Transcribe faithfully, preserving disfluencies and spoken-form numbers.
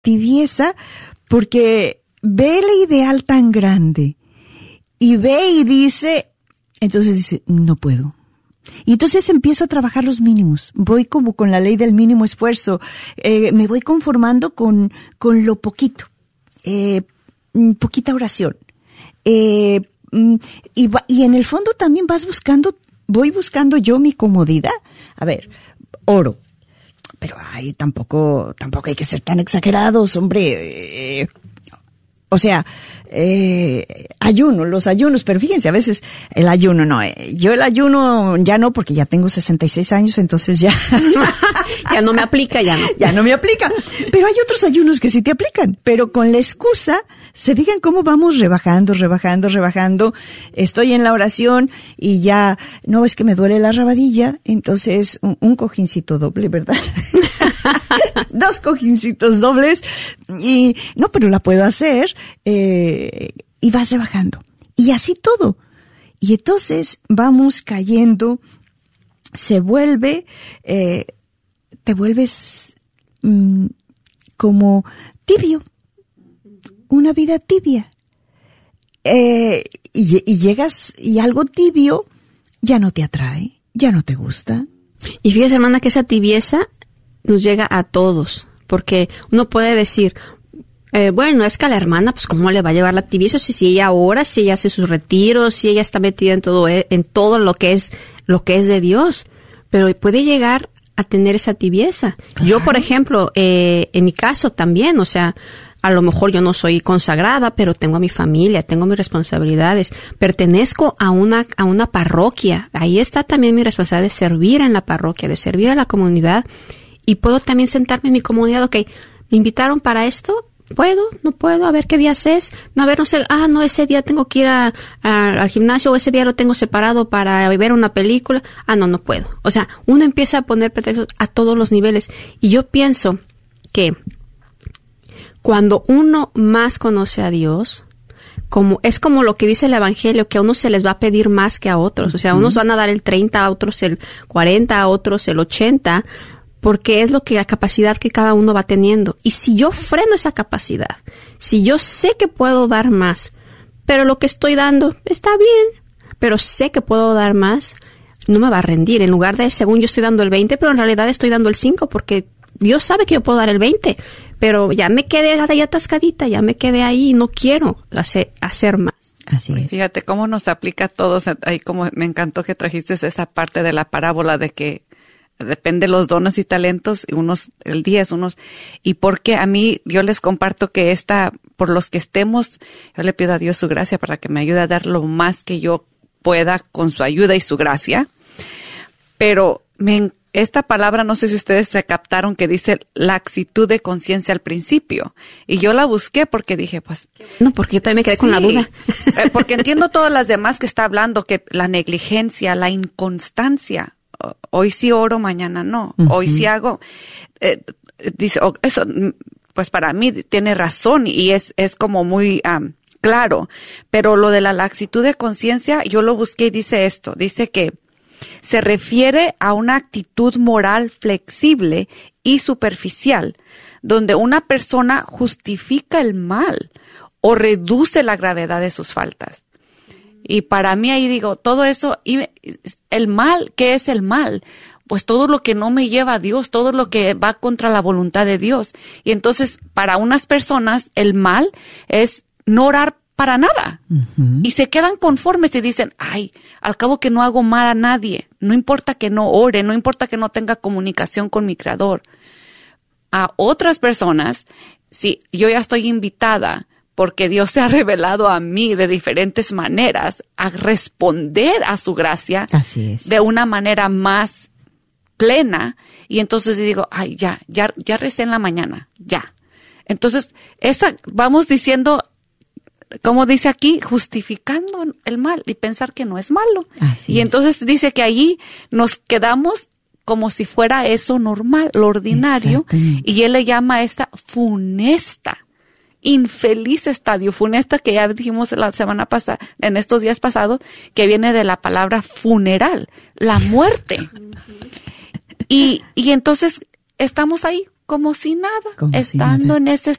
tibieza porque ve el ideal tan grande y ve y dice, entonces dice, no puedo. Y entonces empiezo a trabajar los mínimos. Voy como con la ley del mínimo esfuerzo. Eh, me voy conformando con, con lo poquito. Eh, poquita oración. Eh, y, y en el fondo también vas buscando, voy buscando yo mi comodidad. A ver, oro. Pero ay, tampoco, tampoco hay que ser tan exagerados, hombre. Eh, o sea, eh, ayuno, los ayunos, pero fíjense, a veces el ayuno no, eh, yo el ayuno ya no, porque ya tengo sesenta y seis años, entonces ya. Ya no me aplica, ya no. Ya no me aplica. Pero hay otros ayunos que sí te aplican, pero con la excusa, se digan cómo vamos rebajando, rebajando, rebajando. Estoy en la oración y ya, no, es que me duele la rabadilla, entonces un, un cojincito doble, ¿verdad? Dos cojincitos dobles y, no, pero la puedo hacer, eh, y vas rebajando. Y así todo. Y entonces vamos cayendo, se vuelve, eh, te vuelves mm, como tibio, una vida tibia. Eh, y, y llegas, y algo tibio ya no te atrae, ya no te gusta. Y fíjese, hermana, que esa tibieza nos llega a todos, porque uno puede decir, eh, bueno, es que a la hermana, pues cómo le va a llevar la tibieza si, si ella ora, si ella hace sus retiros, si ella está metida en todo, en todo lo que es, lo que es de Dios, pero puede llegar a tener esa tibieza. Claro. Yo, por ejemplo, eh, en mi caso también, o sea, a lo mejor yo no soy consagrada, pero tengo a mi familia, tengo mis responsabilidades, pertenezco a una, a una parroquia, ahí está también mi responsabilidad de servir en la parroquia, de servir a la comunidad, y puedo también sentarme en mi comunidad, ok, me invitaron para esto, ¿puedo? ¿No puedo? A ver qué días es. No, a ver, no sé, ah, no, ese día tengo que ir a, a, al gimnasio, o ese día lo tengo separado para ver una película. Ah, no, no puedo. O sea, uno empieza a poner pretextos a todos los niveles. Y yo pienso que cuando uno más conoce a Dios, como es como lo que dice el Evangelio, que a unos se les va a pedir más que a otros. O sea, unos van a dar el treinta, a otros el cuarenta, a otros el ochenta, porque es lo que la capacidad que cada uno va teniendo. Y si yo freno esa capacidad, si yo sé que puedo dar más, pero lo que estoy dando está bien, pero sé que puedo dar más, no me va a rendir. En lugar de, según yo estoy dando el veinte, pero en realidad estoy dando el cinco, porque Dios sabe que yo puedo dar el veinte, pero ya me quedé ahí atascadita, ya me quedé ahí y no quiero hacer, hacer más. Así es. Fíjate cómo nos aplica a todos. Ahí como me encantó que trajiste esa parte de la parábola de que depende de los dones y talentos, unos el diez, unos, y porque a mí, yo les comparto que esta, por los que estemos, yo le pido a Dios su gracia para que me ayude a dar lo más que yo pueda con su ayuda y su gracia. Pero me, esta palabra, no sé si ustedes se captaron, que dice laxitud de conciencia al principio. Y yo la busqué porque dije, pues. No, porque yo también me quedé sí, con la duda. Eh, porque entiendo todas las demás que está hablando, que la negligencia, la inconstancia. Hoy sí oro, mañana no. Uh-huh. Hoy sí hago. Eh, dice, oh, eso, pues para mí tiene razón y es, es como muy um, claro. Pero lo de la laxitud de conciencia, yo lo busqué y dice esto. Dice que se refiere a una actitud moral flexible y superficial, donde una persona justifica el mal o reduce la gravedad de sus faltas. Y para mí ahí digo, todo eso, y el mal, ¿qué es el mal? Pues todo lo que no me lleva a Dios, todo lo que va contra la voluntad de Dios. Y entonces, para unas personas, el mal es no orar para nada. Uh-huh. Y se quedan conformes y dicen, ay, al cabo que no hago mal a nadie, no importa que no ore, no importa que no tenga comunicación con mi Creador. A otras personas, si yo ya estoy invitada, porque Dios se ha revelado a mí de diferentes maneras, a responder a su gracia. Así es. De una manera más plena. Y entonces digo, ay, ya, ya, ya recé en la mañana, ya. Entonces, esa, vamos diciendo, como dice aquí, justificando el mal y pensar que no es malo. Así y es. Entonces dice que allí nos quedamos como si fuera eso normal, lo ordinario. Y él le llama a esta funesta. Infeliz estadio, funesta, que ya dijimos la semana pasada, en estos días pasados, que viene de la palabra funeral, la muerte. y, y entonces estamos ahí como si nada, como estando si nada. en ese